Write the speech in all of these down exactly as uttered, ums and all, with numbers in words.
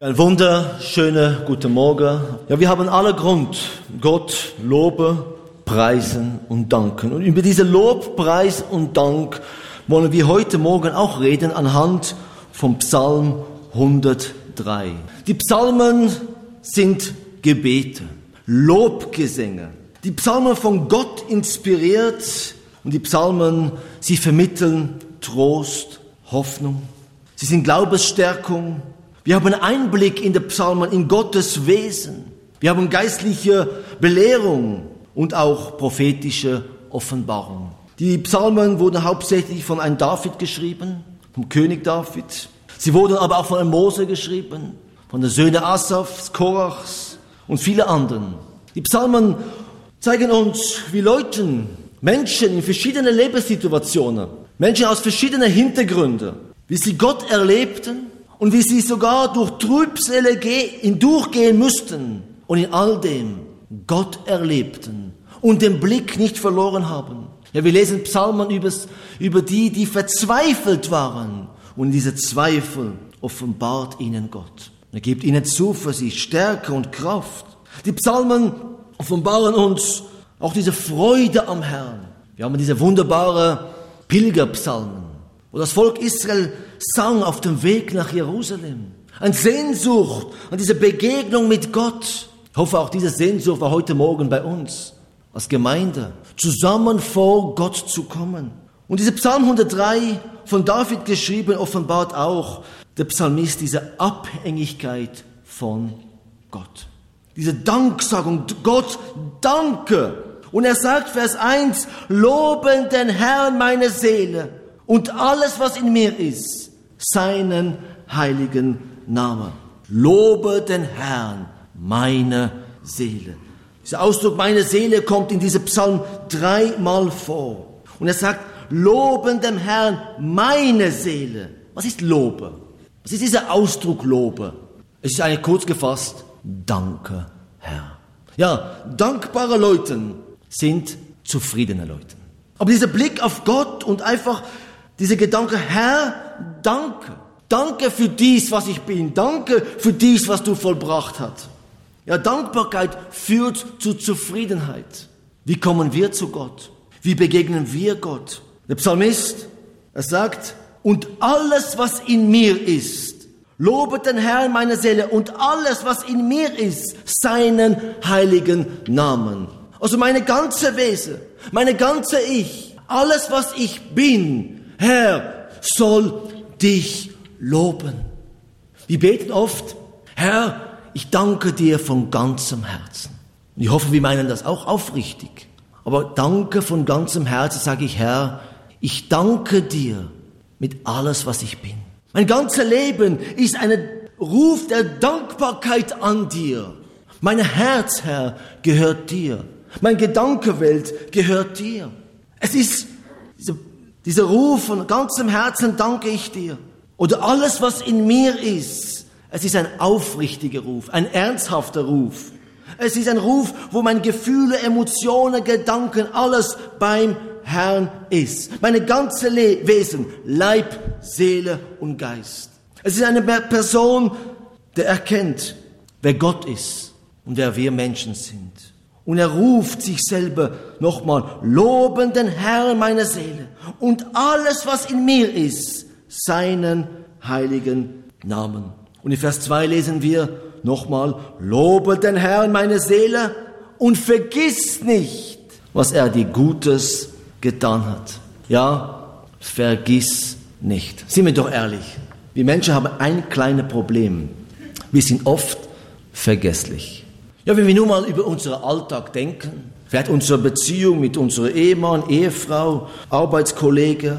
Ein wunderschöner guten Morgen. Ja, wir haben alle Grund, Gott loben, preisen und danken. Und über diese Lob, Preis und Dank wollen wir heute Morgen auch reden anhand vom Psalm hundertdrei. Die Psalmen sind Gebete, Lobgesänge. Die Psalmen von Gott inspiriert und die Psalmen, sie vermitteln Trost, Hoffnung. Sie sind Glaubensstärkung. Wir haben Einblick in die Psalmen, in Gottes Wesen. Wir haben geistliche Belehrung und auch prophetische Offenbarung. Die Psalmen wurden hauptsächlich von einem David geschrieben, vom König David. Sie wurden aber auch von einem Mose geschrieben, von den Söhnen Asafs, Korachs und viele anderen. Die Psalmen zeigen uns, wie Leute, Menschen in verschiedenen Lebenssituationen, Menschen aus verschiedenen Hintergründen, wie sie Gott erlebten, und wie sie sogar durch Trübsale hindurchgehen müssten und in all dem Gott erlebten und den Blick nicht verloren haben. Ja, wir lesen Psalmen über die, die verzweifelt waren. Und diese Zweifel offenbart ihnen Gott. Er gibt ihnen Zuversicht, Stärke und Kraft. Die Psalmen offenbaren uns auch diese Freude am Herrn. Wir haben diese wunderbare Pilgerpsalmen, wo das Volk Israel sang auf dem Weg nach Jerusalem. Eine Sehnsucht an diese Begegnung mit Gott. Ich hoffe, auch diese Sehnsucht war heute Morgen bei uns als Gemeinde, zusammen vor Gott zu kommen. Und diese Psalm hundertdrei, von David geschrieben, offenbart auch der Psalmist diese Abhängigkeit von Gott. Diese Danksagung, Gott, danke. Und er sagt, Vers eins, loben den Herrn meine Seele und alles, was in mir ist, seinen heiligen Namen. Lobe den Herrn, meine Seele. Dieser Ausdruck, meine Seele, kommt in diesem Psalm dreimal vor. Und er sagt, loben dem Herrn, meine Seele. Was ist Lobe? Was ist dieser Ausdruck Lobe? Es ist eigentlich kurz gefasst, danke, Herr. Ja, dankbare Leute sind zufriedene Leute. Aber dieser Blick auf Gott und einfach dieser Gedanke, Herr, danke. Danke für dies, was ich bin. Danke für dies, was du vollbracht hast. Ja, Dankbarkeit führt zu Zufriedenheit. Wie kommen wir zu Gott? Wie begegnen wir Gott? Der Psalmist, er sagt, und alles, was in mir ist, lobet den Herrn meine Seele und alles, was in mir ist, seinen heiligen Namen. Also meine ganze Wesen, meine ganze Ich, alles, was ich bin, Herr, soll dich loben. Wir beten oft, Herr, ich danke dir von ganzem Herzen. Und ich hoffe, wir meinen das auch aufrichtig. Aber danke von ganzem Herzen, sage ich, Herr, ich danke dir mit alles, was ich bin. Mein ganzes Leben ist ein Ruf der Dankbarkeit an dir. Mein Herz, Herr, gehört dir. Meine Gedankenwelt gehört dir. Es ist diese Dieser Ruf von ganzem Herzen danke ich dir. Oder alles, was in mir ist. Es ist ein aufrichtiger Ruf, ein ernsthafter Ruf. Es ist ein Ruf, wo meine Gefühle, Emotionen, Gedanken, alles beim Herrn ist. Meine ganze Le- Wesen, Leib, Seele und Geist. Es ist eine Person, der erkennt, wer Gott ist und wer wir Menschen sind. Und er ruft sich selber nochmal, loben den Herrn meine Seele und alles, was in mir ist, seinen heiligen Namen. Und in Vers zwei lesen wir nochmal, lobe den Herrn meine Seele und vergiss nicht, was er dir Gutes getan hat. Ja, vergiss nicht. Sind wir doch ehrlich, wir Menschen haben ein kleines Problem. Wir sind oft vergesslich. Ja, wenn wir nun mal über unseren Alltag denken, vielleicht unsere Beziehung mit unserem Ehemann, Ehefrau, Arbeitskollege.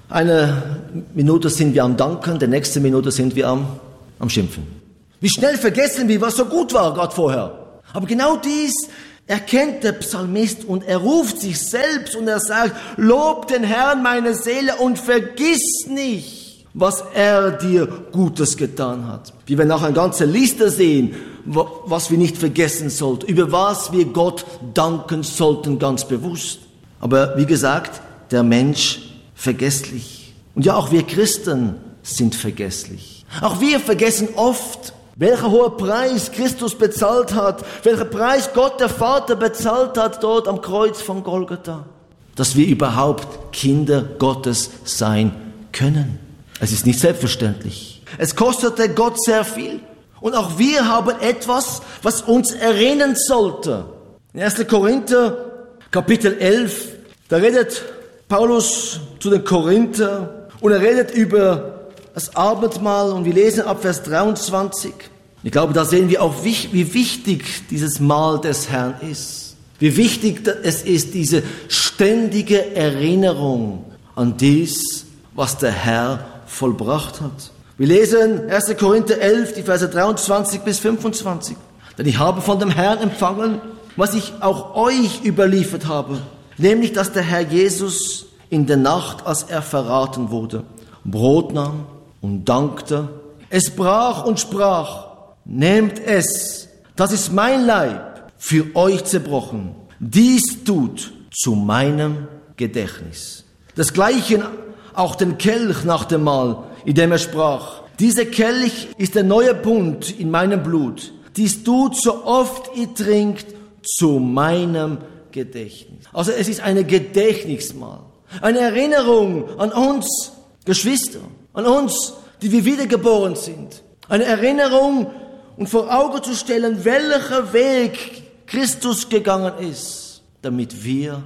Eine Minute sind wir am Danken, die nächste Minute sind wir am, am Schimpfen. Wie schnell vergessen wir, was so gut war gerade vorher. Aber genau dies erkennt der Psalmist und er ruft sich selbst und er sagt, lob den Herrn meine Seele und vergiss nicht, was er dir Gutes getan hat. Wir werden nachher eine ganze Liste sehen, was wir nicht vergessen sollten, über was wir Gott danken sollten, ganz bewusst. Aber wie gesagt, der Mensch vergesslich. Und ja, auch wir Christen sind vergesslich. Auch wir vergessen oft, welcher hohe Preis Christus bezahlt hat, welcher Preis Gott der Vater bezahlt hat dort am Kreuz von Golgatha, dass wir überhaupt Kinder Gottes sein können. Es ist nicht selbstverständlich. Es kostete Gott sehr viel. Und auch wir haben etwas, was uns erinnern sollte. In erster Korinther, Kapitel elf, da redet Paulus zu den Korinther und er redet über das Abendmahl und wir lesen ab Vers dreiundzwanzig. Ich glaube, da sehen wir auch, wie wichtig dieses Mahl des Herrn ist. Wie wichtig es ist, diese ständige Erinnerung an dies, was der Herr vollbracht hat. Wir lesen erster Korinther elf, die Verse dreiundzwanzig bis fünfundzwanzig. Denn ich habe von dem Herrn empfangen, was ich auch euch überliefert habe, nämlich, dass der Herr Jesus in der Nacht, als er verraten wurde, Brot nahm und dankte, es brach und sprach, nehmt es, das ist mein Leib, für euch zerbrochen. Dies tut zu meinem Gedächtnis. Desgleichen auch den Kelch nach dem Mahl, in dem er sprach, dieser Kelch ist der neue Bund in meinem Blut. Dies tut, so oft ihr trinkt, zu meinem Gedächtnis. Also es ist eine Gedächtnismahl, eine Erinnerung an uns, Geschwister, an uns, die wir wiedergeboren sind. Eine Erinnerung und vor Augen zu stellen, welcher Weg Christus gegangen ist, damit wir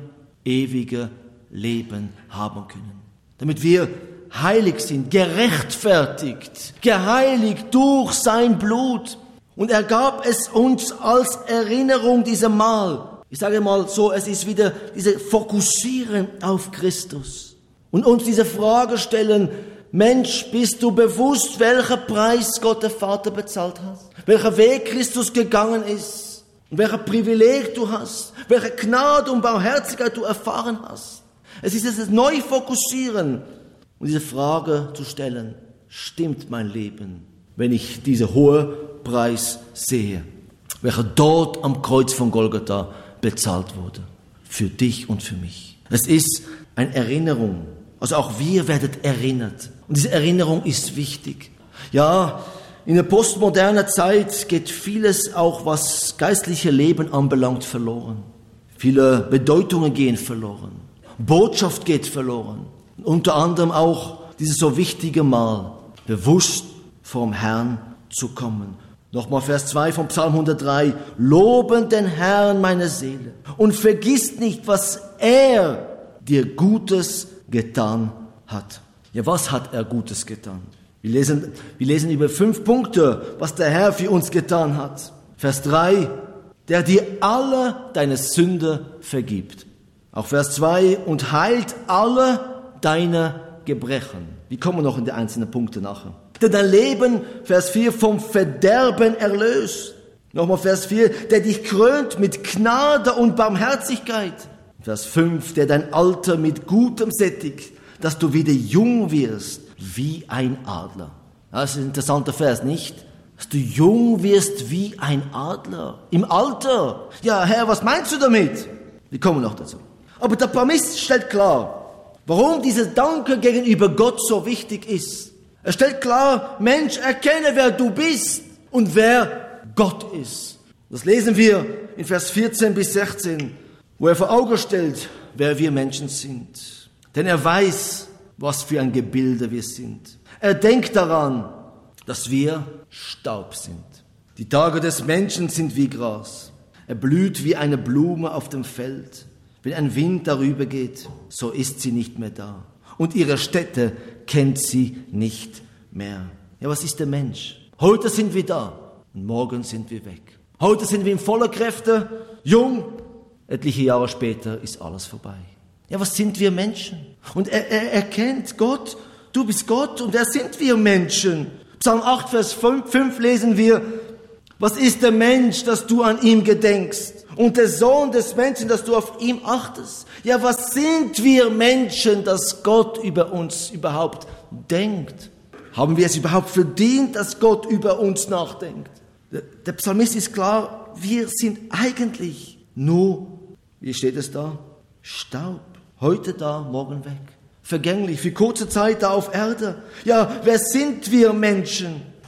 ewige Leben haben können. Damit wir heilig sind, gerechtfertigt, geheiligt durch sein Blut. Und er gab es uns als Erinnerung, diesem Mahl. Ich sage mal so, es ist wieder diese Fokussieren auf Christus. Und uns diese Frage stellen, Mensch, bist du bewusst, welcher Preis Gott der Vater bezahlt hat? Welcher Weg Christus gegangen ist? Und welcher Privileg du hast? Welche Gnade und Barmherzigkeit du erfahren hast? Es ist das Neufokussieren und diese Frage zu stellen, stimmt mein Leben, wenn ich diesen hohen Preis sehe, welcher dort am Kreuz von Golgatha bezahlt wurde, für dich und für mich. Es ist eine Erinnerung, also auch wir werden erinnert und diese Erinnerung ist wichtig. Ja, in der postmodernen Zeit geht vieles auch, was geistliche Leben anbelangt, verloren. Viele Bedeutungen gehen verloren, Botschaft geht verloren. Unter anderem auch dieses so wichtige Mahl, bewusst vom Herrn zu kommen. Nochmal Vers zwei vom Psalm hundertdrei. Loben den Herrn meine Seele und vergiss nicht, was er dir Gutes getan hat. Ja, was hat er Gutes getan? Wir lesen, wir lesen über fünf Punkte, was der Herr für uns getan hat. Vers drei. Der dir alle deine Sünde vergibt. Auch Vers zwei. Und heilt alle deine Gebrechen. Wir kommen noch in die einzelnen Punkte nachher. Der dein Leben, Vers vier, vom Verderben erlöst. Nochmal Vers vier, der dich krönt mit Gnade und Barmherzigkeit. Vers fünf, der dein Alter mit Gutem sättigt, dass du wieder jung wirst wie ein Adler. Das ist ein interessanter Vers, nicht? Dass du jung wirst wie ein Adler. Im Alter. Ja, Herr, was meinst du damit? Wir kommen noch dazu. Aber der Psalmist stellt klar, warum dieser Danke gegenüber Gott so wichtig ist. Er stellt klar, Mensch, erkenne, wer du bist und wer Gott ist. Das lesen wir in Vers vierzehn bis sechzehn, wo er vor Augen stellt, wer wir Menschen sind. Denn er weiß, was für ein Gebilde wir sind. Er denkt daran, dass wir Staub sind. Die Tage des Menschen sind wie Gras. Er blüht wie eine Blume auf dem Feld. Wenn ein Wind darüber geht, so ist sie nicht mehr da. Und ihre Stätte kennt sie nicht mehr. Ja, was ist der Mensch? Heute sind wir da und morgen sind wir weg. Heute sind wir in voller Kräfte, jung. Etliche Jahre später ist alles vorbei. Ja, was sind wir Menschen? Und er, er erkennt Gott, du bist Gott und wer sind wir Menschen? Psalm acht, Vers fünf lesen wir, was ist der Mensch, dass du an ihm gedenkst? Und der Sohn des Menschen, dass du auf ihm achtest. Ja, was sind wir Menschen, dass Gott über uns überhaupt denkt? Haben wir es überhaupt verdient, dass Gott über uns nachdenkt? Der, der Psalmist ist klar, wir sind eigentlich nur, wie steht es da? Staub. Heute da, morgen weg. Vergänglich, für kurze Zeit da auf Erde. Ja, wer sind wir Menschen?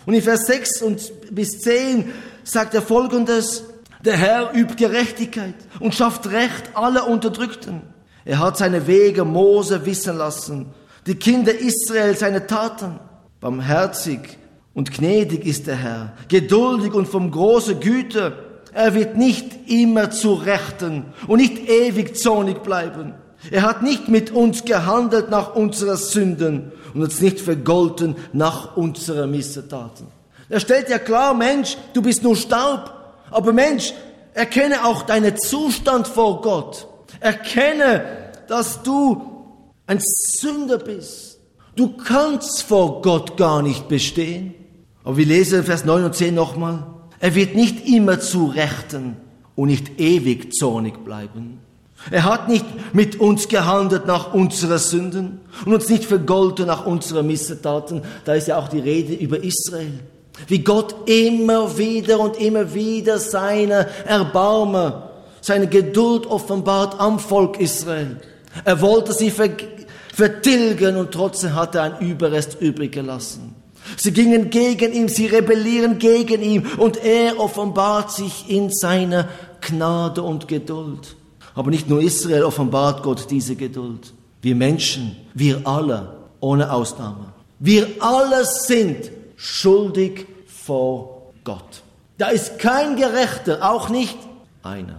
Und in Vers sechs und bis zehn sagt er Folgendes: Der Herr übt Gerechtigkeit und schafft Recht aller Unterdrückten. Er hat seine Wege Mose wissen lassen, die Kinder Israel seine Taten. Barmherzig und gnädig ist der Herr, geduldig und von großer Güte. Er wird nicht immer zu Rechten und nicht ewig zornig bleiben. Er hat nicht mit uns gehandelt nach unseren Sünden und uns nicht vergolten nach unseren Missetaten. Er stellt ja klar, Mensch, du bist nur Staub. Aber Mensch, erkenne auch deinen Zustand vor Gott. Erkenne, dass du ein Sünder bist. Du kannst vor Gott gar nicht bestehen. Aber wir lesen Vers neun und zehn nochmal. Er wird nicht immer zu Rechten und nicht ewig zornig bleiben. Er hat nicht mit uns gehandelt nach unseren Sünden und uns nicht vergolten nach unseren Missetaten. Da ist ja auch die Rede über Israel. Wie Gott immer wieder und immer wieder seine Erbarmen, seine Geduld offenbart am Volk Israel. Er wollte sie vertilgen und trotzdem hat er ein Überrest übrig gelassen. Sie gingen gegen ihn, sie rebellieren gegen ihn und er offenbart sich in seiner Gnade und Geduld. Aber nicht nur Israel offenbart Gott diese Geduld. Wir Menschen, wir alle, ohne Ausnahme. Wir alle sind schuldig vor Gott. Da ist kein Gerechter, auch nicht einer.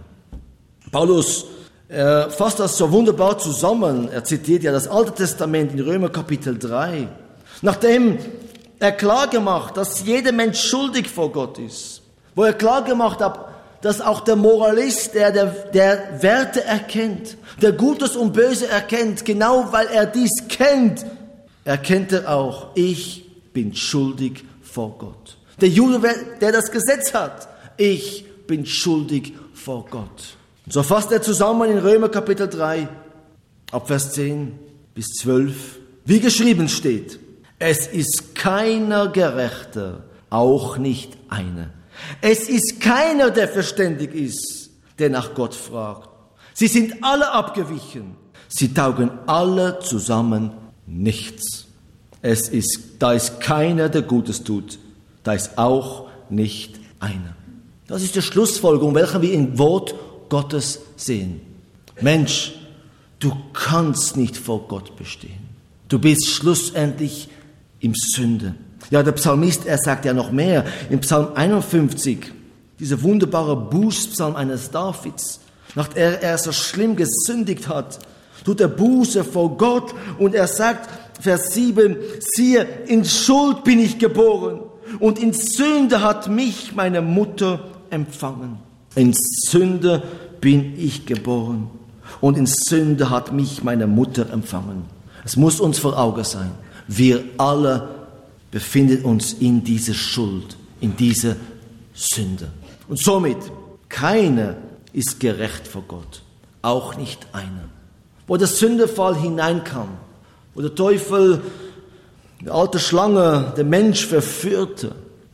Paulus äh, fasst das so wunderbar zusammen. Er zitiert ja das Alte Testament in Römer Kapitel drei. Nachdem er klar gemacht, dass jeder Mensch schuldig vor Gott ist, wo er klar gemacht hat, dass auch der Moralist, der, der, der Werte erkennt, der Gutes und Böse erkennt, genau weil er dies kennt, erkennt er auch, ich bin schuldig vor Gott. Der Jude, der das Gesetz hat, ich bin schuldig vor Gott. Und so fasst er zusammen in Römer Kapitel drei, ab Vers zehn bis zwölf, wie geschrieben steht, es ist keiner Gerechter, auch nicht einer. Es ist keiner, der verständig ist, der nach Gott fragt. Sie sind alle abgewichen. Sie taugen alle zusammen nichts. Es ist, da ist keiner, der Gutes tut. Da ist auch nicht einer. Das ist die Schlussfolgerung, welche wir im Wort Gottes sehen. Mensch, du kannst nicht vor Gott bestehen. Du bist schlussendlich im Sünde. Ja, der Psalmist, er sagt ja noch mehr. Im Psalm einundfünfzig, dieser wunderbare Bußpsalm eines Davids, nachdem er, er so schlimm gesündigt hat, tut er Buße vor Gott und er sagt, Vers sieben, siehe, in Schuld bin ich geboren und in Sünde hat mich meine Mutter empfangen. In Sünde bin ich geboren und in Sünde hat mich meine Mutter empfangen. Es muss uns vor Augen sein, wir alle befinden uns in dieser Schuld, in dieser Sünde. Und somit, keiner ist gerecht vor Gott, auch nicht einer. Wo der Sündefall hineinkam, wo der Teufel, die alte Schlange, der Mensch verführte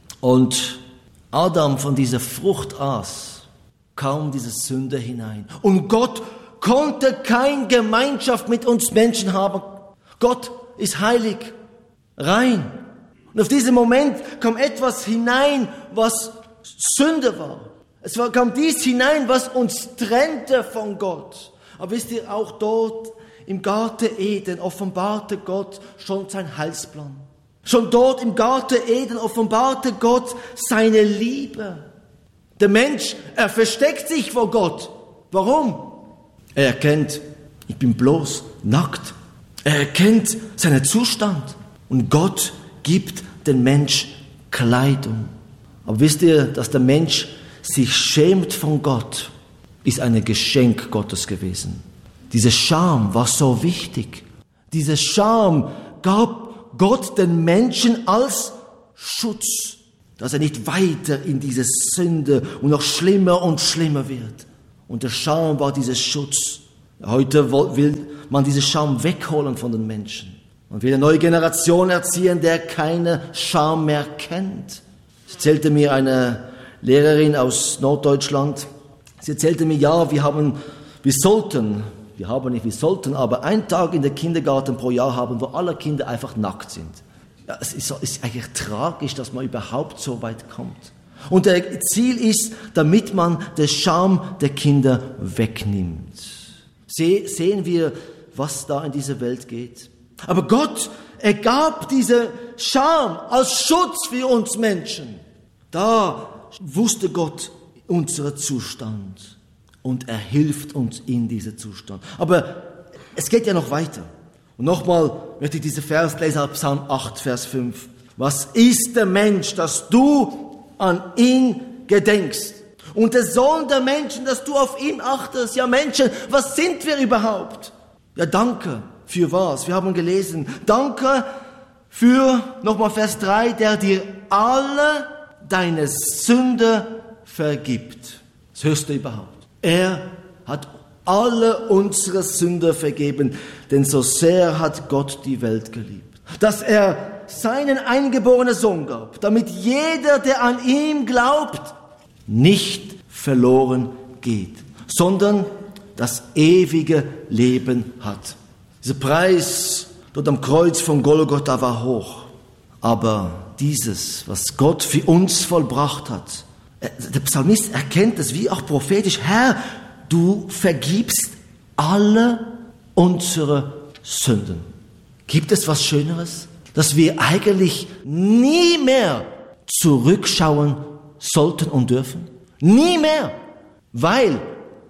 und Adam von dieser Frucht aß, kam diese Sünde hinein. Und Gott konnte keine Gemeinschaft mit uns Menschen haben. Gott ist heilig, rein. Und auf diesen Moment kam etwas hinein, was Sünde war. Es kam dies hinein, was uns trennte von Gott. Aber wisst ihr, auch dort im Garten Eden offenbarte Gott schon seinen Heilsplan. Schon dort im Garten Eden offenbarte Gott seine Liebe. Der Mensch, er versteckt sich vor Gott. Warum? Er erkennt, ich bin bloß nackt. Er erkennt seinen Zustand. Und Gott gibt den Mensch Kleidung. Aber wisst ihr, dass der Mensch sich schämt von Gott, ist ein Geschenk Gottes gewesen. Diese Scham war so wichtig. Diese Scham gab Gott den Menschen als Schutz, dass er nicht weiter in diese Sünde und noch schlimmer und schlimmer wird. Und der Scham war dieser Schutz. Heute will man diese Scham wegholen von den Menschen. Man will eine neue Generation erziehen, der keine Scham mehr kennt. Es erzählte mir eine Lehrerin aus Norddeutschland. Sie erzählte mir, ja, wir haben, wir sollten, wir haben nicht, wir sollten, aber einen Tag in der Kindergarten pro Jahr haben, wo alle Kinder einfach nackt sind. Ja, es ist, es ist eigentlich tragisch, dass man überhaupt so weit kommt. Und der Ziel ist, damit man den Scham der Kinder wegnimmt. Se- sehen wir, was da in dieser Welt geht. Aber Gott, er gab diese Scham als Schutz für uns Menschen. Da wusste Gott unseren Zustand und er hilft uns in diesem Zustand. Aber es geht ja noch weiter. Und nochmal möchte ich diese Vers lesen, Psalm acht, Vers fünf. Was ist der Mensch, dass du an ihn gedenkst? Und der Sohn der Menschen, dass du auf ihn achtest? Ja Menschen, was sind wir überhaupt? Ja danke. Für was? Wir haben gelesen. Danke für, nochmal Vers drei, der dir alle deine Sünde vergibt. Das Höchste überhaupt. Er hat alle unsere Sünde vergeben, denn so sehr hat Gott die Welt geliebt, dass er seinen eingeborenen Sohn gab, damit jeder, der an ihm glaubt, nicht verloren geht, sondern das ewige Leben hat. Dieser Preis dort am Kreuz von Golgotha war hoch, aber dieses, was Gott für uns vollbracht hat, der Psalmist erkennt es, wie auch prophetisch, Herr, du vergibst alle unsere Sünden. Gibt es was Schöneres? Dass wir eigentlich nie mehr zurückschauen sollten und dürfen? Nie mehr, weil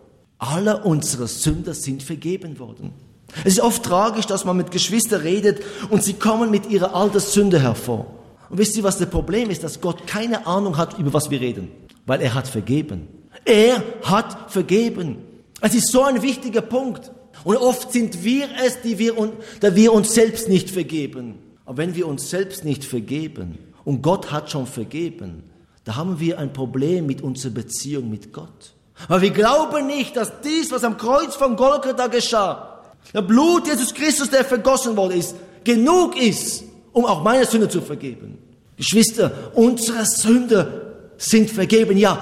alle unsere Sünder sind vergeben worden. Es ist oft tragisch, dass man mit Geschwistern redet und sie kommen mit ihrer alten Sünde hervor. Und wisst ihr, was das Problem ist? Dass Gott keine Ahnung hat, über was wir reden. Weil er hat vergeben. Er hat vergeben. Es ist so ein wichtiger Punkt. Und oft sind wir es, die wir, da wir uns selbst nicht vergeben. Aber wenn wir uns selbst nicht vergeben und Gott hat schon vergeben, da haben wir ein Problem mit unserer Beziehung mit Gott. Weil wir glauben nicht, dass dies, was am Kreuz von Golgatha geschah, der Blut Jesus Christus, der vergossen worden ist, genug ist, um auch meine Sünde zu vergeben. Geschwister, unsere Sünden sind vergeben. Ja,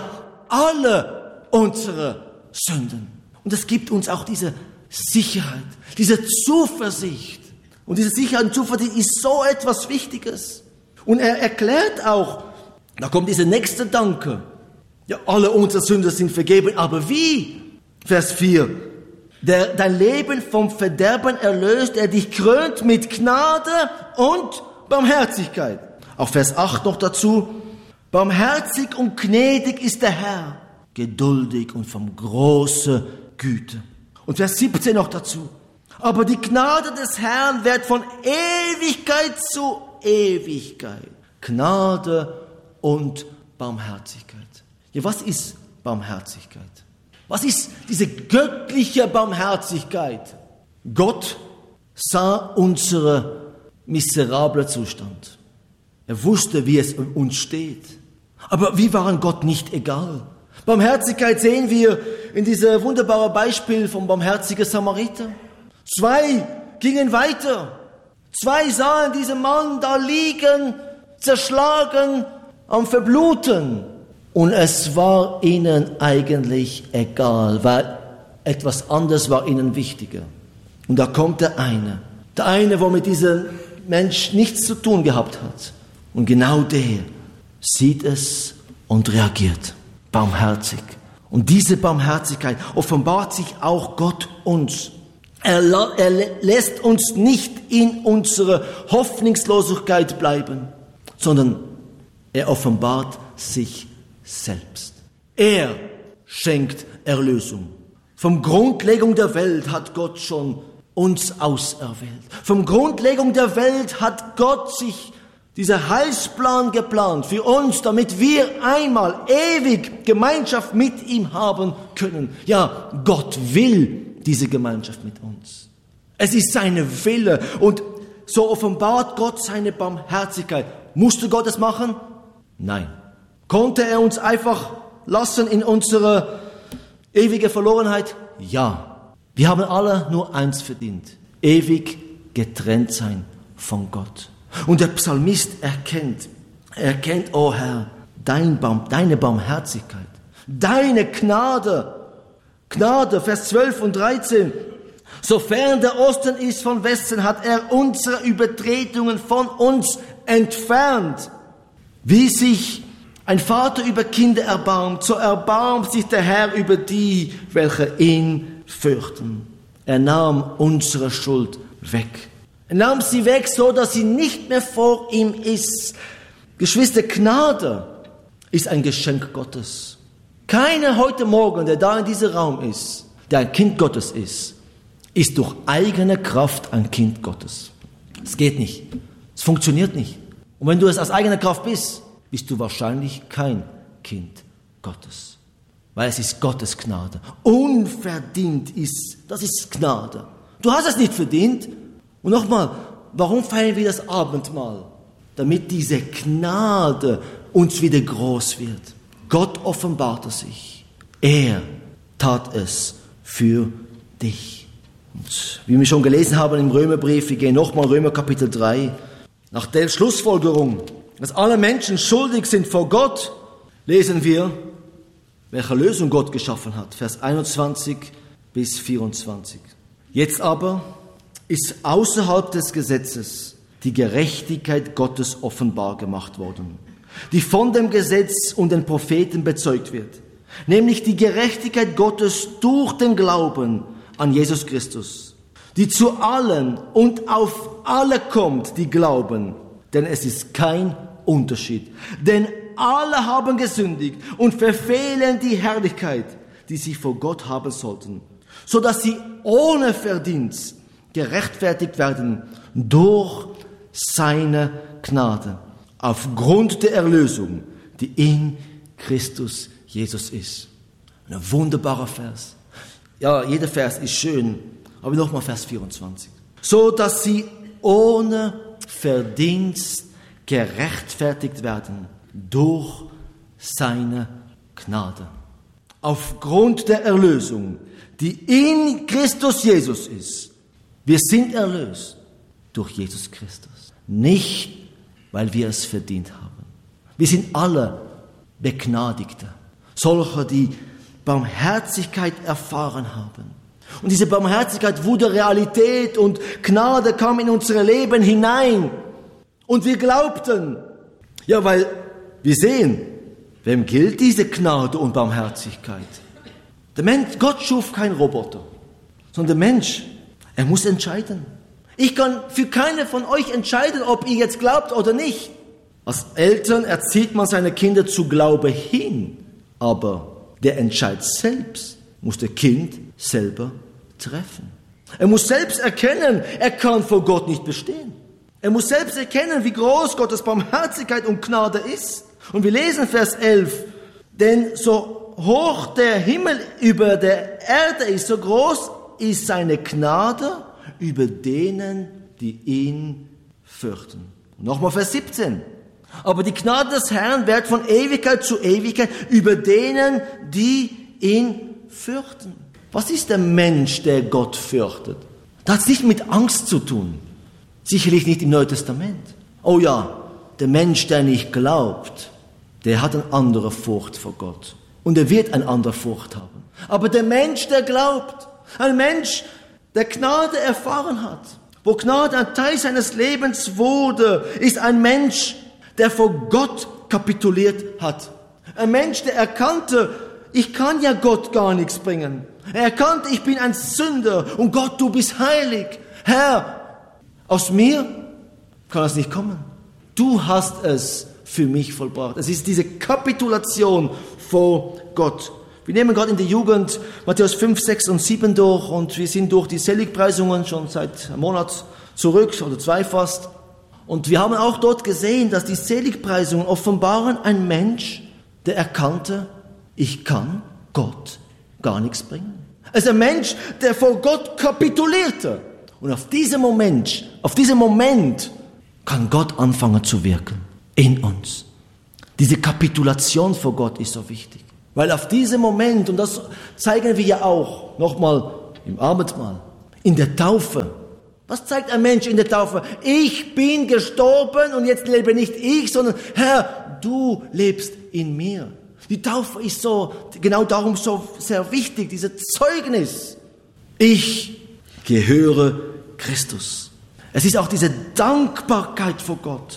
alle unsere Sünden. Und das gibt uns auch diese Sicherheit, diese Zuversicht. Und diese Sicherheit und Zuversicht ist so etwas Wichtiges. Und er erklärt auch, da kommt dieser nächste Danke. Ja, alle unsere Sünden sind vergeben, aber wie? Vers vier. Der dein Leben vom Verderben erlöst, er dich krönt mit Gnade und Barmherzigkeit. Auch Vers acht noch dazu. Barmherzig und gnädig ist der Herr, geduldig und von großer Güte. Und Vers siebzehn noch dazu. Aber die Gnade des Herrn wird von Ewigkeit zu Ewigkeit. Gnade und Barmherzigkeit. Ja, was ist Barmherzigkeit? Was ist diese göttliche Barmherzigkeit? Gott sah unseren miserablen Zustand. Er wusste, wie es um uns steht. Aber wir waren Gott nicht egal. Barmherzigkeit sehen wir in diesem wunderbaren Beispiel vom barmherzigen Samariter. Zwei gingen weiter. Zwei sahen diesen Mann da liegen, zerschlagen, am Verbluten. Und es war ihnen eigentlich egal, weil etwas anderes war ihnen wichtiger. Und da kommt der eine. Der eine, der mit diesem Mensch nichts zu tun gehabt hat. Und genau der sieht es und reagiert. Barmherzig. Und diese Barmherzigkeit offenbart sich auch Gott uns. Er, er lässt uns nicht in unserer Hoffnungslosigkeit bleiben, sondern er offenbart sich selbst. Er schenkt Erlösung. Vom Grundlegung der Welt hat Gott schon uns auserwählt. Vom Grundlegung der Welt hat Gott sich dieser Heilsplan geplant für uns, damit wir einmal ewig Gemeinschaft mit ihm haben können. Ja, Gott will diese Gemeinschaft mit uns. Es ist seine Wille und so offenbart Gott seine Barmherzigkeit. Musste Gott es machen? Nein. Konnte er uns einfach lassen in unserer ewigen Verlorenheit? Ja. Wir haben alle nur eins verdient. Ewig getrennt sein von Gott. Und der Psalmist erkennt, erkennt, oh Herr, dein Barm, deine Barmherzigkeit, deine Gnade. Gnade, Vers zwölf und dreizehn. Sofern der Osten ist von Westen, hat er unsere Übertretungen von uns entfernt. Wie sich ein Vater über Kinder erbarmt, so erbarmt sich der Herr über die, welche ihn fürchten. Er nahm unsere Schuld weg. Er nahm sie weg, so dass sie nicht mehr vor ihm ist. Geschwister, Gnade ist ein Geschenk Gottes. Keiner heute Morgen, der da in diesem Raum ist, der ein Kind Gottes ist, ist durch eigene Kraft ein Kind Gottes. Es geht nicht. Es funktioniert nicht. Und wenn du es aus eigener Kraft bist, bist du wahrscheinlich kein Kind Gottes. Weil es ist Gottes Gnade. Unverdient ist, das ist Gnade. Du hast es nicht verdient. Und nochmal, warum feiern wir das Abendmahl? Damit diese Gnade uns wieder groß wird. Gott offenbarte sich. Er tat es für dich. Und wie wir schon gelesen haben im Römerbrief, wir gehen nochmal Römer Kapitel drei. Nach der Schlussfolgerung, dass alle Menschen schuldig sind vor Gott, lesen wir, welche Lösung Gott geschaffen hat. Vers einundzwanzig bis vierundzwanzig. Jetzt aber ist außerhalb des Gesetzes die Gerechtigkeit Gottes offenbar gemacht worden, die von dem Gesetz und den Propheten bezeugt wird, nämlich die Gerechtigkeit Gottes durch den Glauben an Jesus Christus, die zu allen und auf alle kommt, die glauben, denn es ist kein Unterschied. Denn alle haben gesündigt und verfehlen die Herrlichkeit, die sie vor Gott haben sollten, so dass sie ohne Verdienst gerechtfertigt werden durch seine Gnade, aufgrund der Erlösung, die in Christus Jesus ist. Ein wunderbarer Vers. Ja, jeder Vers ist schön, aber nochmal Vers vierundzwanzig. So dass sie ohne Verdienst gerechtfertigt werden durch seine Gnade. Aufgrund der Erlösung, die in Christus Jesus ist. Wir sind erlöst durch Jesus Christus. Nicht, weil wir es verdient haben. Wir sind alle Begnadigte. Solche, die Barmherzigkeit erfahren haben. Und diese Barmherzigkeit wurde Realität und Gnade kam in unser Leben hinein. Und wir glaubten. Ja, weil wir sehen, wem gilt diese Gnade und Barmherzigkeit? Der Mensch, Gott schuf keinen Roboter, sondern der Mensch, er muss entscheiden. Ich kann für keine von euch entscheiden, ob ihr jetzt glaubt oder nicht. Als Eltern erzieht man seine Kinder zu Glaube hin, aber der Entscheid selbst muss der Kind selber treffen. Er muss selbst erkennen, er kann vor Gott nicht bestehen. Er muss selbst erkennen, wie groß Gottes Barmherzigkeit und Gnade ist. Und wir lesen Vers elf, denn so hoch der Himmel über der Erde ist, so groß ist seine Gnade über denen, die ihn fürchten. Und nochmal Vers siebzehn. Aber die Gnade des Herrn währt von Ewigkeit zu Ewigkeit über denen, die ihn fürchten. Was ist der Mensch, der Gott fürchtet? Das hat nicht mit Angst zu tun. Sicherlich nicht im Neuen Testament. Oh ja, der Mensch, der nicht glaubt, der hat eine andere Furcht vor Gott. Und er wird eine andere Furcht haben. Aber der Mensch, der glaubt, ein Mensch, der Gnade erfahren hat, wo Gnade ein Teil seines Lebens wurde, ist ein Mensch, der vor Gott kapituliert hat. Ein Mensch, der erkannte, ich kann ja Gott gar nichts bringen. Er erkannte, ich bin ein Sünder und Gott, du bist heilig. Herr, aus mir kann es nicht kommen. Du hast es für mich vollbracht. Es ist diese Kapitulation vor Gott. Wir nehmen gerade in der Jugend Matthäus fünf, sechs und sieben durch und wir sind durch die Seligpreisungen schon seit einem Monat zurück oder zwei fast. Und wir haben auch dort gesehen, dass die Seligpreisungen offenbaren ein Mensch, der erkannte, ich kann Gott gar nichts bringen. Es ist ein Mensch, der vor Gott kapitulierte. Und auf diesem Moment, auf diesem Moment kann Gott anfangen zu wirken in uns. Diese Kapitulation vor Gott ist so wichtig. Weil auf diesem Moment, und das zeigen wir ja auch, nochmal im Abendmahl, in der Taufe. Was zeigt ein Mensch in der Taufe? Ich bin gestorben und jetzt lebe nicht ich, sondern Herr, du lebst in mir. Die Taufe ist so, genau darum so sehr wichtig, dieses Zeugnis. Ich gehöre Christus. Es ist auch diese Dankbarkeit vor Gott.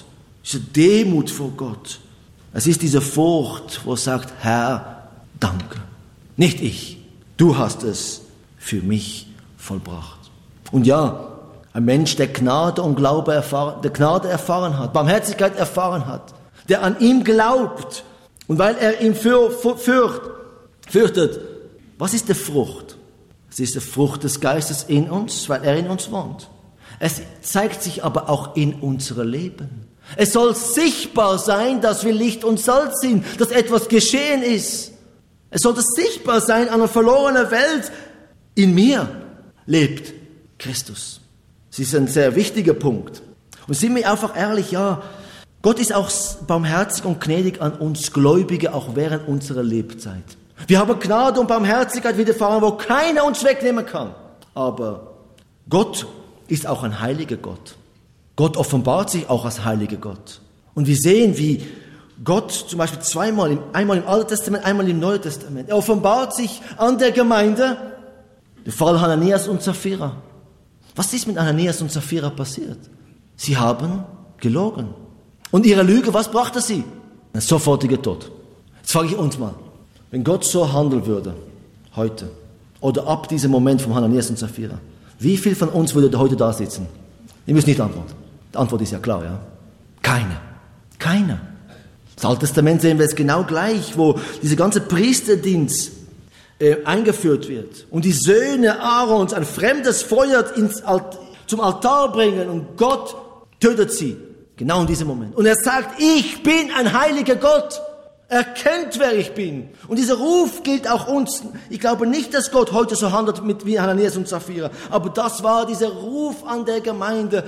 diese Demut vor Gott. Es ist diese Furcht, wo er sagt, Herr, danke. Nicht ich, du hast es für mich vollbracht. Und ja, ein Mensch, der Gnade und Glaube erfahren, der Gnade erfahren hat, Barmherzigkeit erfahren hat, der an ihm glaubt und weil er ihn für, für, fürcht, fürchtet. Was ist die Frucht? Es ist die Frucht des Geistes in uns, weil er in uns wohnt. Es zeigt sich aber auch in unserem Leben. Es soll sichtbar sein, dass wir Licht und Salz sind, dass etwas geschehen ist. Es sollte sichtbar sein an einer verlorenen Welt. In mir lebt Christus. Das ist ein sehr wichtiger Punkt. Und sind wir einfach ehrlich, ja, Gott ist auch barmherzig und gnädig an uns Gläubige, auch während unserer Lebzeit. Wir haben Gnade und Barmherzigkeit widerfahren, wo keiner uns wegnehmen kann. Aber Gott ist auch ein heiliger Gott. Gott offenbart sich auch als heiliger Gott. Und wir sehen, wie Gott zum Beispiel zweimal, einmal im Alten Testament, einmal im Neuen Testament, er offenbart sich an der Gemeinde. Der Fall Hananias und Sapphira. Was ist mit Hananias und Sapphira passiert? Sie haben gelogen. Und ihre Lüge, was brachte sie? Ein sofortiger Tod. Jetzt frage ich uns mal, wenn Gott so handeln würde, heute, oder ab diesem Moment von Hananias und Sapphira, wie viel von uns würde heute da sitzen? Ihr müsst nicht antworten. Die Antwort ist ja klar, ja. Keiner. Keiner. Das Alte Testament sehen wir es genau gleich, wo dieser ganze Priesterdienst äh, eingeführt wird. Und die Söhne Aarons ein fremdes Feuer ins Alt- zum Altar bringen und Gott tötet sie. Genau in diesem Moment. Und er sagt, ich bin ein heiliger Gott. Er kennt, wer ich bin. Und dieser Ruf gilt auch uns. Ich glaube nicht, dass Gott heute so handelt mit wie Hananias und Sapphira. Aber das war dieser Ruf an der Gemeinde.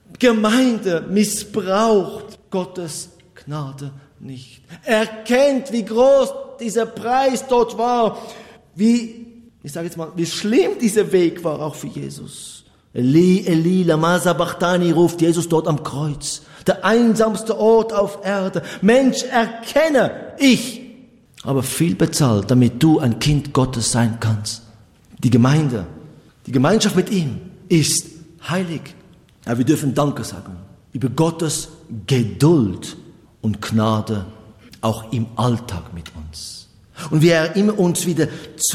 Gemeinde missbraucht Gottes Gnade nicht. Er kennt, wie groß dieser Preis dort war. Wie, ich sage jetzt mal, wie schlimm dieser Weg war auch für Jesus. Eli, Eli, lama sabachthani, ruft Jesus dort am Kreuz. Der einsamste Ort auf Erde. Mensch, erkenne, ich habe viel bezahlt, damit du ein Kind Gottes sein kannst. Die Gemeinde, die Gemeinschaft mit ihm ist heilig. Ja, wir dürfen Danke sagen über Gottes Geduld und Gnade auch im Alltag mit uns. Und wie er immer uns wieder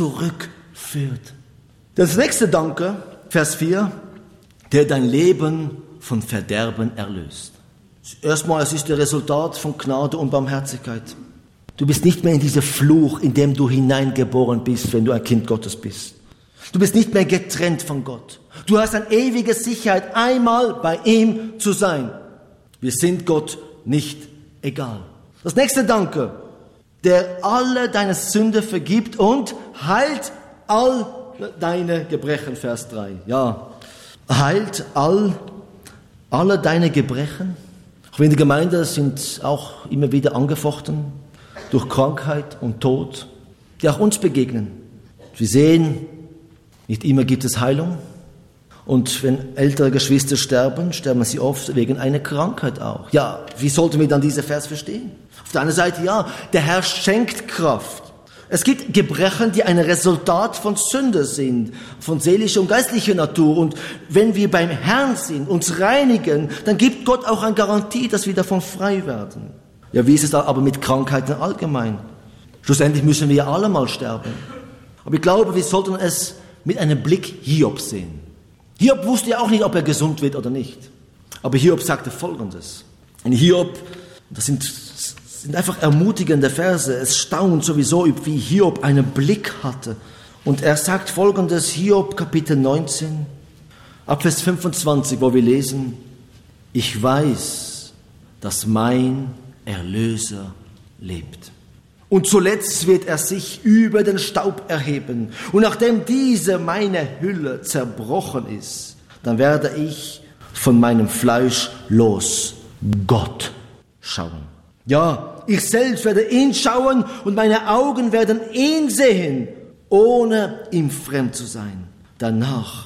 zurückführt. Das nächste Danke, Vers vier, der dein Leben von Verderben erlöst. Erstmal, es ist das Resultat von Gnade und Barmherzigkeit. Du bist nicht mehr in diesem Fluch, in dem du hineingeboren bist, wenn du ein Kind Gottes bist. Du bist nicht mehr getrennt von Gott. Du hast eine ewige Sicherheit, einmal bei ihm zu sein. Wir sind Gott nicht egal. Das nächste Danke, der alle deine Sünde vergibt und heilt all deine Gebrechen, Vers drei. Ja, heilt all, alle deine Gebrechen. Auch in der Gemeinde sind auch immer wieder angefochten durch Krankheit und Tod, die auch uns begegnen. Wir sehen, nicht immer gibt es Heilung. Und wenn ältere Geschwister sterben, sterben sie oft wegen einer Krankheit auch. Ja, wie sollten wir dann diesen Vers verstehen? Auf der einen Seite, ja, der Herr schenkt Kraft. Es gibt Gebrechen, die ein Resultat von Sünde sind, von seelischer und geistlicher Natur. Und wenn wir beim Herrn sind, uns reinigen, dann gibt Gott auch eine Garantie, dass wir davon frei werden. Ja, wie ist es aber mit Krankheiten allgemein? Schlussendlich müssen wir ja alle mal sterben. Aber ich glaube, wir sollten es mit einem Blick Hiob sehen. Hiob wusste ja auch nicht, ob er gesund wird oder nicht. Aber Hiob sagte Folgendes. In Hiob, das sind, sind einfach ermutigende Verse. Es staunt sowieso, wie Hiob einen Blick hatte. Und er sagt Folgendes, Hiob Kapitel neunzehn, ab Vers fünfundzwanzig, wo wir lesen, ich weiß, dass mein Erlöser lebt. Und zuletzt wird er sich über den Staub erheben. Und nachdem diese meine Hülle zerbrochen ist, dann werde ich von meinem Fleisch los Gott schauen. Ja, ich selbst werde ihn schauen und meine Augen werden ihn sehen, ohne ihm fremd zu sein. Danach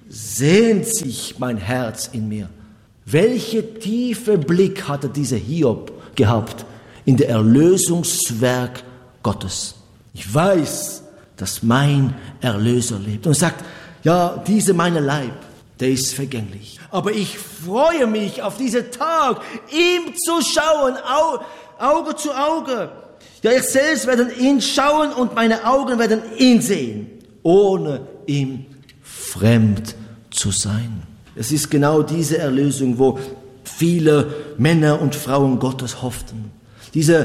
sehnt sich mein Herz in mir. Welche tiefe Blick hatte dieser Hiob gehabt in der Erlösungswerk Gottes. Ich weiß, dass mein Erlöser lebt. Und sagt, ja, diese meine Leib, der ist vergänglich. Aber ich freue mich auf diesen Tag, ihm zu schauen, Au, Auge zu Auge. Ja, ich selbst werde ihn schauen und meine Augen werden ihn sehen, ohne ihm fremd zu sein. Es ist genau diese Erlösung, wo viele Männer und Frauen Gottes hofften. Dieser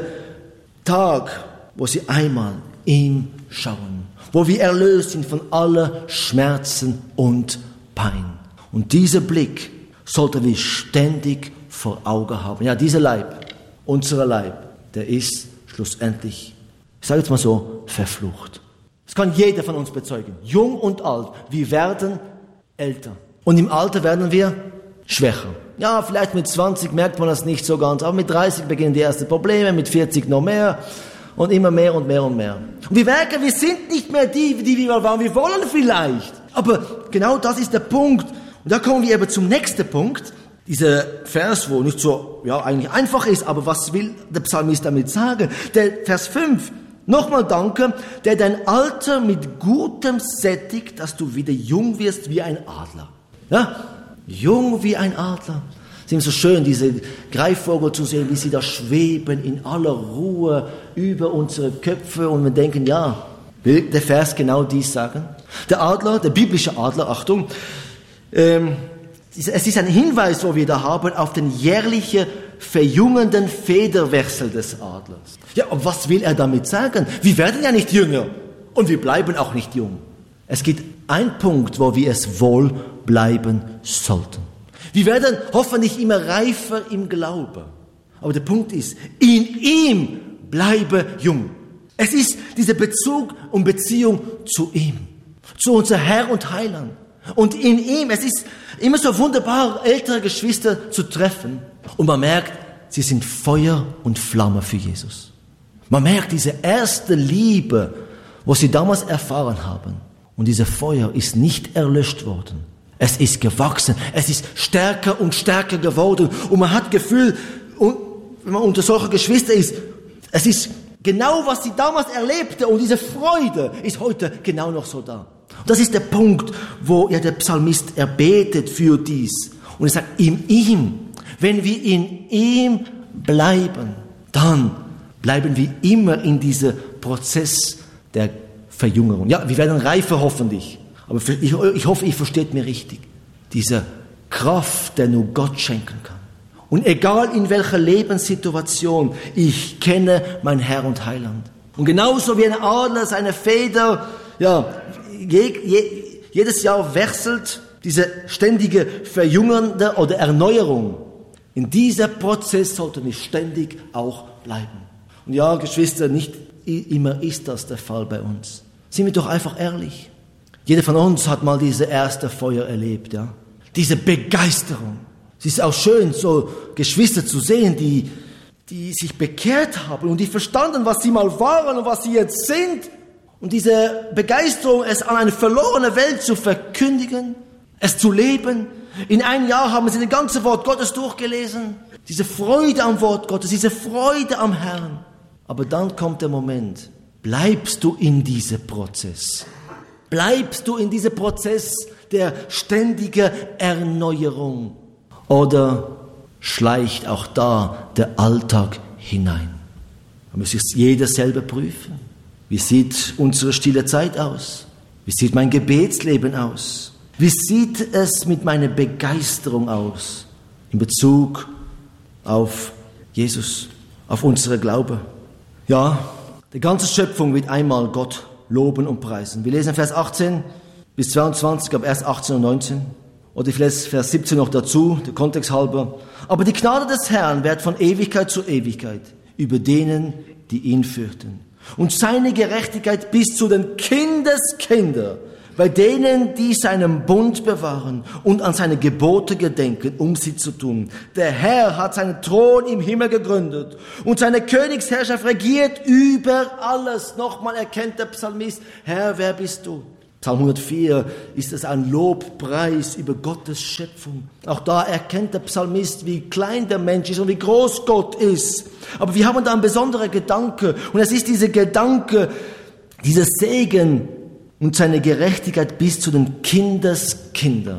Tag, wo sie einmal ihm schauen, wo wir erlöst sind von aller Schmerzen und Pein. Und dieser Blick sollten wir ständig vor Augen haben. Ja, dieser Leib, unser Leib, der ist schlussendlich, ich sage jetzt mal so, verflucht. Das kann jeder von uns bezeugen. Jung und alt, wir werden älter. Und im Alter werden wir schwächer. Ja, vielleicht mit zwanzig merkt man das nicht so ganz, aber mit dreißig beginnen die ersten Probleme, mit vierzig noch mehr und immer mehr und mehr und mehr. Und wir merken, wir sind nicht mehr die, die wir mal waren. Wir wollen vielleicht. Aber genau das ist der Punkt. Und da kommen wir eben zum nächsten Punkt. Dieser Vers, wo nicht so, ja, eigentlich einfach ist, aber was will der Psalmist damit sagen? Der Vers fünf. Nochmal danke, der dein Alter mit Gutem sättigt, dass du wieder jung wirst wie ein Adler. Ja? Jung wie ein Adler. Es ist so schön, diese Greifvogel zu sehen, wie sie da schweben in aller Ruhe über unsere Köpfe und wir denken, ja, will der Vers genau dies sagen? Der Adler, der biblische Adler, Achtung, ähm, es ist ein Hinweis, wo wir da haben, auf den jährlichen verjüngenden Federwechsel des Adlers. Ja, und was will er damit sagen? Wir werden ja nicht jünger und wir bleiben auch nicht jung. Es gibt einen Punkt, wo wir es wohl bleiben sollten. Wir werden hoffentlich immer reifer im Glauben. Aber der Punkt ist, in ihm bleibe jung. Es ist dieser Bezug und Beziehung zu ihm, zu unser Herr und Heiland. Und in ihm, es ist immer so wunderbar, ältere Geschwister zu treffen. Und man merkt, sie sind Feuer und Flamme für Jesus. Man merkt diese erste Liebe, was sie damals erfahren haben. Und dieses Feuer ist nicht erlöscht worden. Es ist gewachsen. Es ist stärker und stärker geworden. Und man hat das Gefühl, wenn man unter solchen Geschwistern ist, es ist genau, was sie damals erlebte. Und diese Freude ist heute genau noch so da. Und das ist der Punkt, wo ja der Psalmist erbetet für dies. Und er sagt, in ihm, wenn wir in ihm bleiben, dann bleiben wir immer in diesem Prozess der Verjüngerung. Ja, wir werden reifer hoffentlich. Aber ich, ich hoffe, ihr versteht mir richtig. Diese Kraft, der nur Gott schenken kann. Und egal in welcher Lebenssituation, ich kenne mein Herr und Heiland. Und genauso wie ein Adler seine Feder, ja, je, je, jedes Jahr wechselt, diese ständige Verjüngernde oder Erneuerung. In dieser Prozess sollten wir ständig auch bleiben. Und ja, Geschwister, nicht immer ist das der Fall bei uns. Sind wir doch einfach ehrlich. Jeder von uns hat mal diese erste Feuer erlebt, ja. Diese Begeisterung. Es ist auch schön, so Geschwister zu sehen, die, die sich bekehrt haben und die verstanden, was sie mal waren und was sie jetzt sind. Und diese Begeisterung, es an eine verlorene Welt zu verkündigen, es zu leben. In einem Jahr haben sie das ganze Wort Gottes durchgelesen. Diese Freude am Wort Gottes, diese Freude am Herrn. Aber dann kommt der Moment, bleibst du in diesem Prozess? Bleibst du in diesem Prozess der ständigen Erneuerung? Oder schleicht auch da der Alltag hinein? Da muss sich jeder selber prüfen. Wie sieht unsere stille Zeit aus? Wie sieht mein Gebetsleben aus? Wie sieht es mit meiner Begeisterung aus in Bezug auf Jesus, auf unsere Glaube? Ja, die ganze Schöpfung wird einmal Gott loben und preisen. Wir lesen Vers achtzehn bis zweiundzwanzig, aber erst achtzehn und neunzehn. Oder ich lese Vers siebzehn noch dazu, der Kontext halber. Aber die Gnade des Herrn währt von Ewigkeit zu Ewigkeit über denen, die ihn fürchten. Und seine Gerechtigkeit bis zu den Kindeskinder, bei denen, die seinen Bund bewahren und an seine Gebote gedenken, um sie zu tun. Der Herr hat seinen Thron im Himmel gegründet und seine Königsherrschaft regiert über alles. Nochmal erkennt der Psalmist, Herr, wer bist du? Psalm hundertvier ist es ein Lobpreis über Gottes Schöpfung. Auch da erkennt der Psalmist, wie klein der Mensch ist und wie groß Gott ist. Aber wir haben da einen besonderen Gedanke. Und es ist dieser Gedanke, dieser Segen und seine Gerechtigkeit bis zu den Kindeskinder.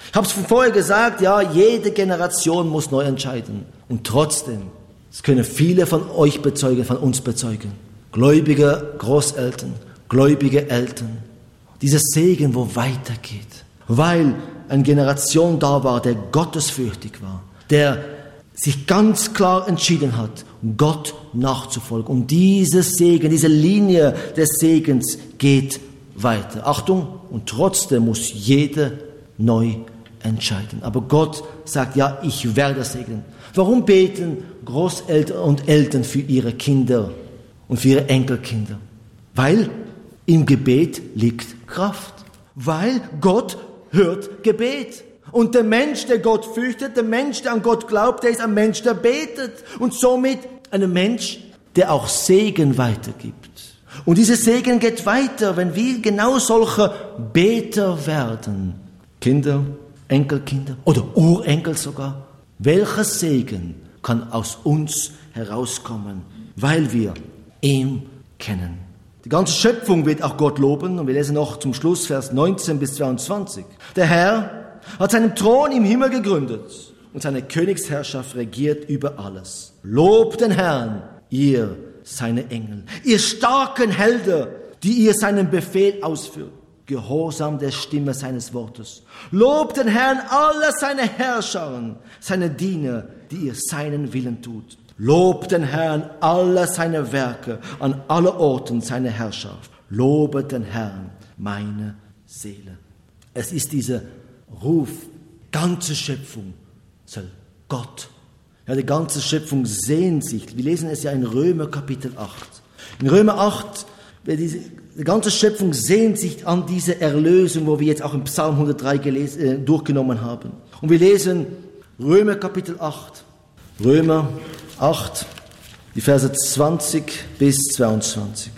Ich habe es vorher gesagt, ja, jede Generation muss neu entscheiden. Und trotzdem, das können viele von euch bezeugen, von uns bezeugen. Gläubige Großeltern, gläubige Eltern. Dieser Segen, wo weitergeht. Weil eine Generation da war, der gottesfürchtig war. Der sich ganz klar entschieden hat, Gott nachzufolgen. Und dieser Segen, diese Linie des Segens geht weiter. Achtung, und trotzdem muss jeder neu entscheiden. Aber Gott sagt, ja, ich werde segnen. Warum beten Großeltern und Eltern für ihre Kinder und für ihre Enkelkinder? Weil im Gebet liegt Kraft. Weil Gott hört Gebet. Und der Mensch, der Gott fürchtet, der Mensch, der an Gott glaubt, der ist ein Mensch, der betet. Und somit ein Mensch, der auch Segen weitergibt. Und dieser Segen geht weiter, wenn wir genau solche Beter werden. Kinder, Enkelkinder oder Urenkel sogar. Welcher Segen kann aus uns herauskommen, weil wir ihn kennen? Die ganze Schöpfung wird auch Gott loben. Und wir lesen noch zum Schluss Vers neunzehn bis zweiundzwanzig. Der Herr hat seinen Thron im Himmel gegründet und seine Königsherrschaft regiert über alles. Lobt den Herrn, ihr seine Engel, ihr starken Helden, die ihr seinen Befehl ausführt, gehorsam der Stimme seines Wortes. Lobt den Herrn, alle seine Herrscher, seine Diener, die ihr seinen Willen tut. Lobt den Herrn, alle seine Werke, an alle Orten seine Herrschaft. Lobet den Herrn, meine Seele. Es ist dieser Ruf, ganze Schöpfung soll Gott. Ja, die ganze Schöpfung sehnt sich. Wir lesen es ja in Römer Kapitel acht. In Römer acht, diese, die ganze Schöpfung sehnt sich an diese Erlösung, wo wir jetzt auch im Psalm hundertdrei gelesen, äh, durchgenommen haben. Und wir lesen Römer Kapitel acht. Römer acht, die Verse zwanzig bis zweiundzwanzig.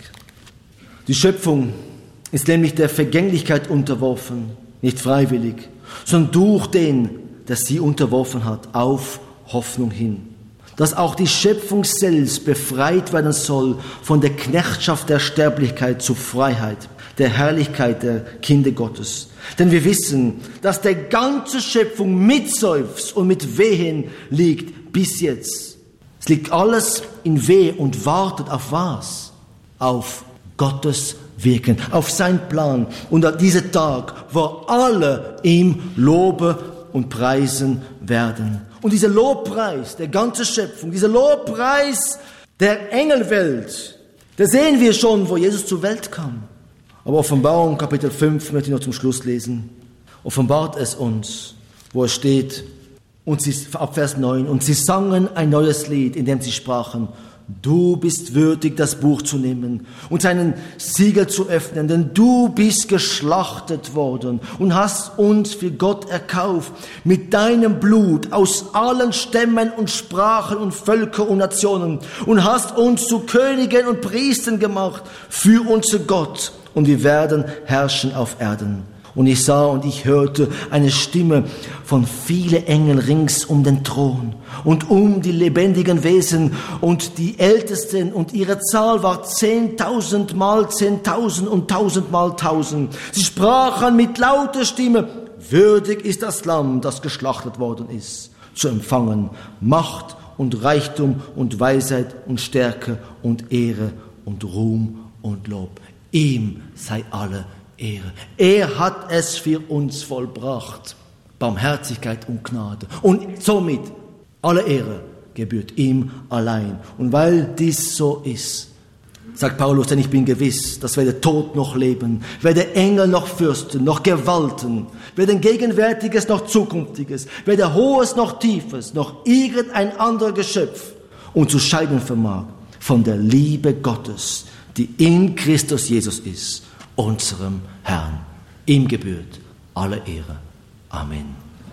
Die Schöpfung ist nämlich der Vergänglichkeit unterworfen, nicht freiwillig, sondern durch den, der sie unterworfen hat, auf Hoffnung hin. Dass auch die Schöpfung selbst befreit werden soll von der Knechtschaft der Sterblichkeit zur Freiheit, der Herrlichkeit der Kinder Gottes. Denn wir wissen, dass der ganze Schöpfung mit Seufz und mit Wehen liegt bis jetzt. Es liegt alles in Weh und wartet auf was? Auf Gottes Wirken, auf sein Plan und an diesem Tag, wo alle ihm loben und preisen werden. Und dieser Lobpreis der ganzen Schöpfung, dieser Lobpreis der Engelwelt, da sehen wir schon, wo Jesus zur Welt kam. Aber Offenbarung Kapitel fünf möchte ich noch zum Schluss lesen. Offenbart es uns, wo es steht, und sie, ab Vers neun, und sie sangen ein neues Lied, in dem sie sprachen, du bist würdig, das Buch zu nehmen und seinen Siegel zu öffnen, denn du bist geschlachtet worden und hast uns für Gott erkauft mit deinem Blut aus allen Stämmen und Sprachen und Völkern und Nationen und hast uns zu Königen und Priestern gemacht für unser Gott und wir werden herrschen auf Erden. Und ich sah und ich hörte eine Stimme von vielen Engeln rings um den Thron und um die lebendigen Wesen und die Ältesten, und ihre Zahl war zehntausend mal zehntausend und tausend mal tausend. Sie sprachen mit lauter Stimme, würdig ist das Lamm, das geschlachtet worden ist, zu empfangen Macht und Reichtum und Weisheit und Stärke und Ehre und Ruhm und Lob. Ihm sei alle Ehre. Er hat es für uns vollbracht. Barmherzigkeit und Gnade. Und somit alle Ehre gebührt ihm allein. Und weil dies so ist, sagt Paulus, denn ich bin gewiss, dass weder Tod noch Leben, weder Engel noch Fürsten, noch Gewalten, weder Gegenwärtiges noch Zukünftiges, weder Hohes noch Tiefes, noch irgendein anderer Geschöpf uns zu scheiden vermag von der Liebe Gottes, die in Christus Jesus ist, unserem Herrn. Ihm gebührt alle Ehre. Amen.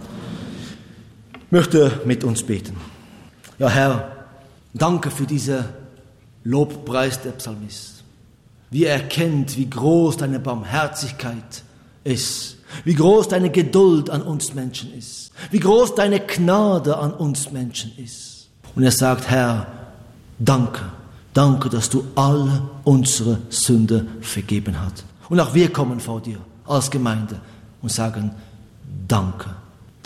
Ich möchte mit uns beten. Ja, Herr, danke für diesen Lobpreis der Psalmist. Wie er erkennt, wie groß deine Barmherzigkeit ist, wie groß deine Geduld an uns Menschen ist, wie groß deine Gnade an uns Menschen ist. Und er sagt, Herr, danke, danke, dass du alle unsere Sünde vergeben hast. Und auch wir kommen vor dir als Gemeinde und sagen, danke,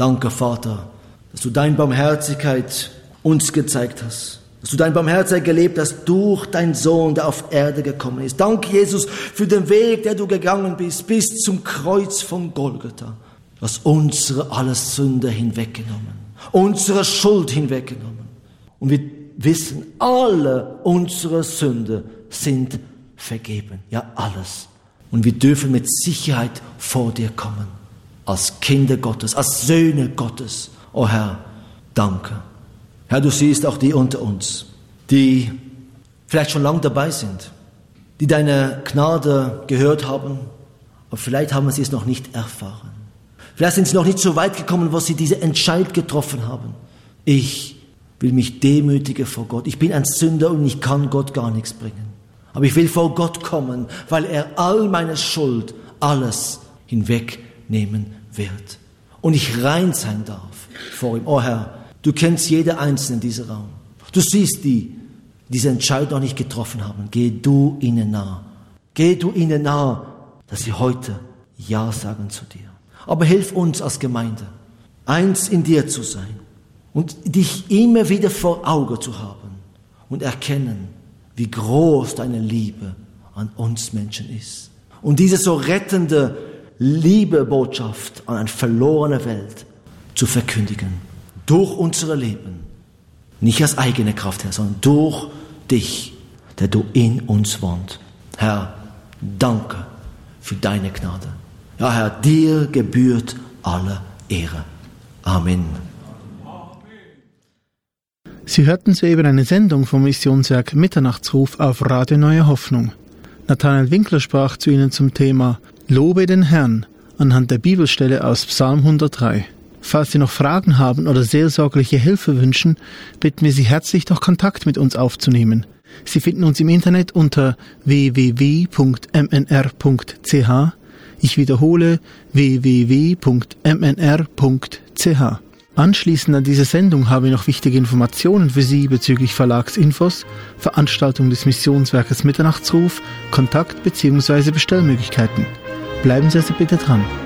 Danke, Vater, dass du deine Barmherzigkeit uns gezeigt hast. Dass du deine Barmherzigkeit gelebt hast durch deinen Sohn, der auf Erde gekommen ist. Danke, Jesus, für den Weg, der du gegangen bist, bis zum Kreuz von Golgatha. Du hast unsere alle Sünde hinweggenommen, unsere Schuld hinweggenommen. Und wir wissen, alle unsere Sünde sind vergeben. Ja, alles. Und wir dürfen mit Sicherheit vor dir kommen. Als Kinder Gottes, als Söhne Gottes. Oh Herr, danke. Herr, du siehst auch die unter uns, die vielleicht schon lange dabei sind, die deine Gnade gehört haben, aber vielleicht haben sie es noch nicht erfahren. Vielleicht sind sie noch nicht so weit gekommen, wo sie diese Entscheidung getroffen haben. Ich will mich demütigen vor Gott. Ich bin ein Sünder und ich kann Gott gar nichts bringen. Aber ich will vor Gott kommen, weil er all meine Schuld, alles hinwegnehmen wird. Und ich rein sein darf vor ihm. Oh Herr, du kennst jede Einzelne in diesem Raum. Du siehst die, die diese Entscheidung noch nicht getroffen haben. Geh du ihnen nah. Geh du ihnen nah, dass sie heute Ja sagen zu dir. Aber hilf uns als Gemeinde, eins in dir zu sein und dich immer wieder vor Augen zu haben und erkennen, wie groß deine Liebe an uns Menschen ist. Und diese so rettende Liebebotschaft an eine verlorene Welt zu verkündigen. Durch unser Leben. Nicht aus eigener Kraft her, sondern durch dich, der du in uns wohnst. Herr, danke für deine Gnade. Ja, Herr, dir gebührt alle Ehre. Amen. Sie hörten soeben eine Sendung vom Missionswerk Mitternachtsruf auf Radio Neue Hoffnung. Nathanael Winkler sprach zu Ihnen zum Thema Lobe den Herrn anhand der Bibelstelle aus Psalm hundertdrei. Falls Sie noch Fragen haben oder seelsorgliche Hilfe wünschen, bitten wir Sie herzlich, doch Kontakt mit uns aufzunehmen. Sie finden uns im Internet unter w w w punkt m n r punkt c h. Ich wiederhole w w w punkt m n r punkt c h. Anschließend an diese Sendung habe ich noch wichtige Informationen für Sie bezüglich Verlagsinfos, Veranstaltung des Missionswerkes Mitternachtsruf, Kontakt bzw. Bestellmöglichkeiten. Bleiben Sie also bitte dran.